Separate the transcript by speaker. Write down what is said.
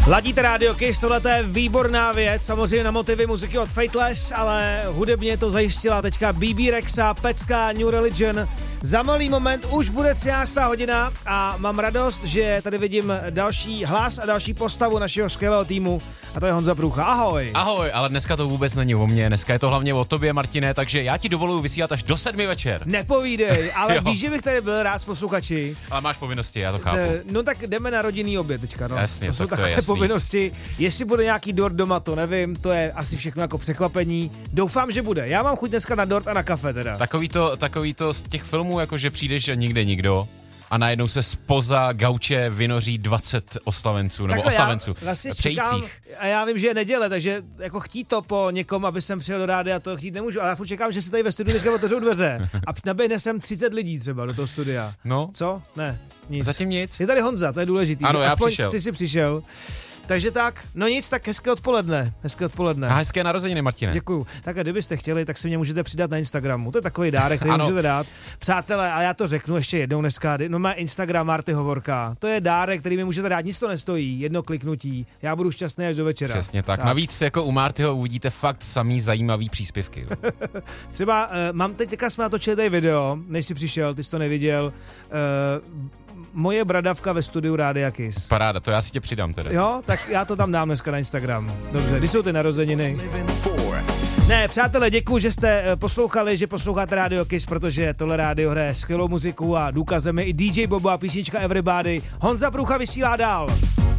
Speaker 1: Ladíte Radio Kiss, tohle je výborná věc, samozřejmě na motivy muziky od Fateless, ale hudebně to zajistila teďka BB Rexa, Pecka, New Religion. Za malý moment už bude 13. hodina a mám radost, že tady vidím další hlas a další postavu našeho skvělého týmu a to je Honza Průcha. Ahoj.
Speaker 2: Ahoj, ale dneska to vůbec není o mně, dneska je to hlavně o tobě, Martine, takže já ti dovoluji vysílat až do 7 večer.
Speaker 1: Nepovídej, ale víš, že bych tady byl rád s posluchači.
Speaker 2: Ale máš povinnosti, já to chápu.
Speaker 1: No tak jdeme na rodinný oběd teďka, no.
Speaker 2: Jasně,
Speaker 1: to jsou
Speaker 2: tak to
Speaker 1: takové
Speaker 2: je jasný.
Speaker 1: povinnosti. Jestli bude nějaký dort doma, to nevím, to je asi všechno jako překvapení. Doufám, že bude. Já mám chuť dneska na dort a na kafe teda.
Speaker 2: Takový to z těch filmů, jako že přijdeš a nikde nikdo a najednou se spoza gauče vynoří 20 oslavenců, nebo oslavenců,
Speaker 1: vlastně
Speaker 2: přejících.
Speaker 1: Čekám, a já vím, že je neděle, takže jako chtít to po někom, aby jsem přijel do rádia, to chtít nemůžu, ale já furt čekám, že si tady ve studiu dneska otevřou dveře a naběhne sem 30 lidí třeba do toho studia.
Speaker 2: No.
Speaker 1: Co? Ne, nic.
Speaker 2: Zatím nic.
Speaker 1: Je tady Honza, to je důležitý.
Speaker 2: Ano, já
Speaker 1: aspoň
Speaker 2: přišel.
Speaker 1: Ty jsi přišel. Takže tak, no nic, tak hezké odpoledne.
Speaker 2: A hezké narozeniny, Martine.
Speaker 1: Děkuju. Tak a kdybyste chtěli, tak si mě můžete přidat na Instagramu. To je takový dárek, který můžete dát. Přátelé, a já to řeknu ještě jednou dneska, no má Instagram Marty Hovorka. To je dárek, který mi můžete dát, nic to nestojí, jedno kliknutí. Já budu šťastný až do večera.
Speaker 2: Přesně tak. Navíc jako u Martyho uvidíte fakt samý zajímavý příspěvky.
Speaker 1: Třeba teďka jsme natočili tady video, než jsi přišel, ty jsi to neviděl. Moje bradavka ve studiu Rádia Kiss.
Speaker 2: Paráda, to já si tě přidám teda.
Speaker 1: Jo, tak já to tam dám dneska na Instagram. Dobře, kdy jsou ty narozeniny? Ne, přátelé, děkuji, že jste poslouchali, že posloucháte Radio Kiss, protože tohle rádio hraje skvělou muziku a důkazem je i DJ Bobo a písnička Everybody. Honza Průcha vysílá dál.